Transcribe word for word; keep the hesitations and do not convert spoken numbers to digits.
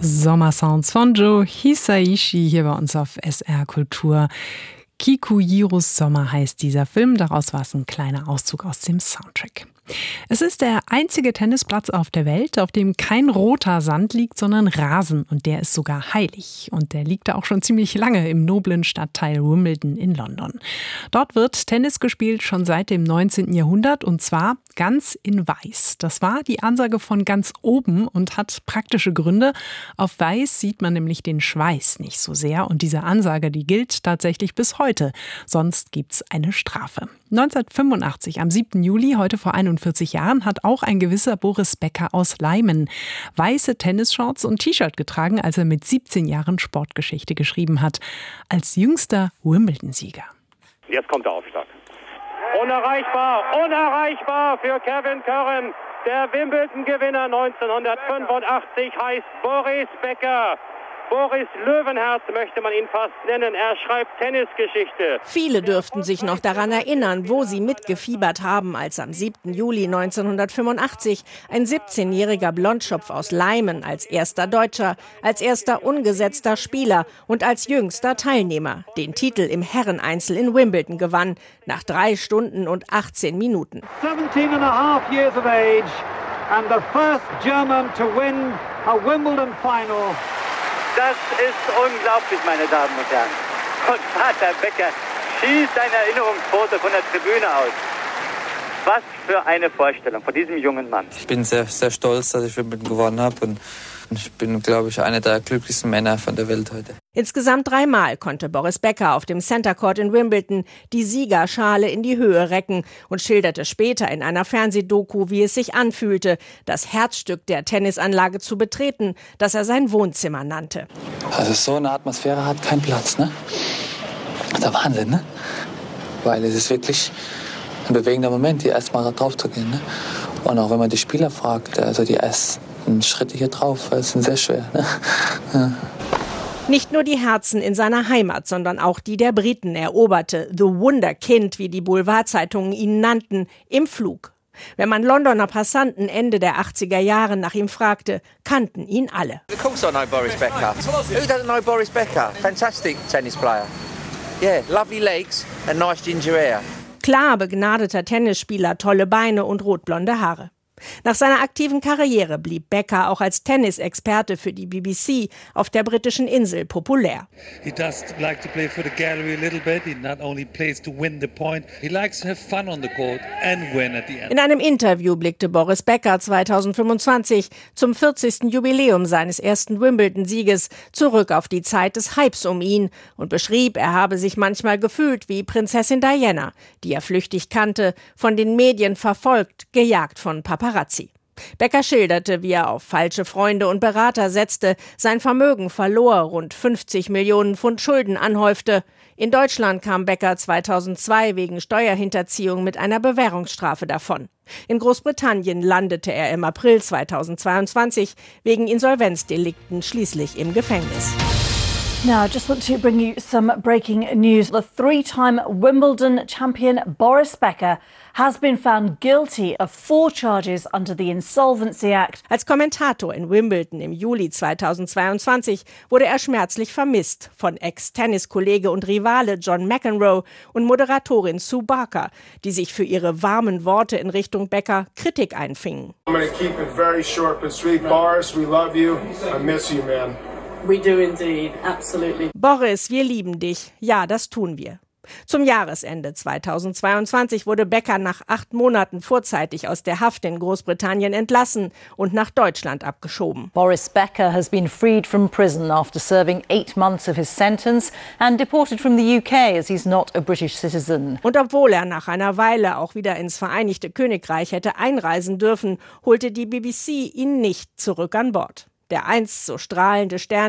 Sommersounds von Joe Hisaishi hier bei uns auf S R Kultur. Kikujiros Sommer heißt dieser Film, daraus war es ein kleiner Auszug aus dem Soundtrack. Es ist der einzige Tennisplatz auf der Welt, auf dem kein roter Sand liegt, sondern Rasen. Und der ist sogar heilig. Und der liegt da auch schon ziemlich lange im noblen Stadtteil Wimbledon in London. Dort wird Tennis gespielt schon seit dem neunzehnten Jahrhundert und zwar ganz in Weiß. Das war die Ansage von ganz oben und hat praktische Gründe. Auf Weiß sieht man nämlich den Schweiß nicht so sehr. Und diese Ansage, die gilt tatsächlich bis heute. Sonst gibt's eine Strafe. neunzehnhundertfünfundachtzig, am siebten Juli, heute vor einundvierzig Jahren, hat auch ein gewisser Boris Becker aus Leimen weiße Tennisshorts und T-Shirt getragen, als er mit siebzehn Jahren Sportgeschichte geschrieben hat. Als jüngster Wimbledon-Sieger. Jetzt kommt der Aufschlag. Unerreichbar, unerreichbar für Kevin Curran. Der Wimbledon-Gewinner neunzehnhundertfünfundachtzig heißt Boris Becker. Boris Löwenherz möchte man ihn fast nennen. Er schreibt Tennisgeschichte. Viele dürften sich noch daran erinnern, wo sie mitgefiebert haben, als am siebten Juli neunzehnhundertfünfundachtzig ein siebzehnjähriger Blondschopf aus Leimen als erster Deutscher, als erster ungesetzter Spieler und als jüngster Teilnehmer den Titel im Herreneinzel in Wimbledon gewann, nach drei Stunden und achtzehn Minuten. seventeen and a half years of age and the first German to win a Wimbledon final. Das ist unglaublich, meine Damen und Herren. Und Vater Becker schießt ein Erinnerungsfoto von der Tribüne aus. Was für eine Vorstellung von diesem jungen Mann. Ich bin sehr, sehr stolz, dass ich Wimbledon gewonnen habe. Und ich bin, glaube ich, einer der glücklichsten Männer von der Welt heute. Insgesamt dreimal konnte Boris Becker auf dem Center Court in Wimbledon die Siegerschale in die Höhe recken und schilderte später in einer Fernsehdoku, wie es sich anfühlte, das Herzstück der Tennisanlage zu betreten, das er sein Wohnzimmer nannte. Also so eine Atmosphäre hat keinen Platz, ne? Das ist der Wahnsinn, ne? Weil es ist wirklich ein bewegender Moment, hier erstmal drauf zu gehen, ne? Und auch wenn man die Spieler fragt, also die ersten Schritte hier drauf, sind sehr schwer, ne? Ja. Nicht nur die Herzen in seiner Heimat, sondern auch die der Briten eroberte The Wunderkind, wie die Boulevardzeitungen ihn nannten, im Flug. Wenn man Londoner Passanten Ende der achtziger Jahre nach ihm fragte, kannten ihn alle. Of course I know Boris Becker. Who doesn't know Boris Becker? Fantastic tennis player. Yeah, lovely legs and nice ginger hair. Klar begnadeter Tennisspieler, tolle Beine und rotblonde Haare. Nach seiner aktiven Karriere blieb Becker auch als Tennisexperte für die B B C auf der britischen Insel populär. He does like to play for the gallery a little bit. He not only plays to win the point, he likes to have fun on the court and win at the end. In einem Interview blickte Boris Becker zweitausendfünfundzwanzig zum vierzigsten Jubiläum seines ersten Wimbledon-Sieges zurück auf die Zeit des Hypes um ihn und beschrieb, er habe sich manchmal gefühlt wie Prinzessin Diana, die er flüchtig kannte, von den Medien verfolgt, gejagt von Paparazzi. Becker schilderte, wie er auf falsche Freunde und Berater setzte, sein Vermögen verlor, rund fünfzig Millionen Pfund Schulden anhäufte. In Deutschland kam Becker zweitausendzwei wegen Steuerhinterziehung mit einer Bewährungsstrafe davon. In Großbritannien landete er im April zweitausendzweiundzwanzig wegen Insolvenzdelikten schließlich im Gefängnis. Now, I just want to bring you some breaking news. The three-time Wimbledon champion Boris Becker has been found guilty of four charges under the Insolvency Act. Als Kommentator in Wimbledon im Juli zweitausendzweiundzwanzig wurde er schmerzlich vermisst von Ex-Tenniskollege und Rivale John McEnroe und Moderatorin Sue Barker, die sich für ihre warmen Worte in Richtung Becker Kritik einfingen. I'm going to keep it very short but sweet. Boris, we love you. I miss you, man. We do indeed, absolutely. Boris, wir lieben dich. Ja, das tun wir. Zum Jahresende zweitausendzweiundzwanzig wurde Becker nach acht Monaten vorzeitig aus der Haft in Großbritannien entlassen und nach Deutschland abgeschoben. Boris Becker has been freed from prison after serving eight months of his sentence and deported from the U K as he's not a British citizen. Und obwohl er nach einer Weile auch wieder ins Vereinigte Königreich hätte einreisen dürfen, holte die B B C ihn nicht zurück an Bord. Der einst so strahlende Stern